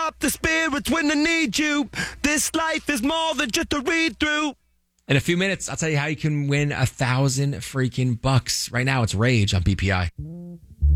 up the spirits when I need you. This life is more than just a read through. In a few minutes, I'll tell you how you can win $1,000 freaking bucks. Right now, it's Rage on BPI.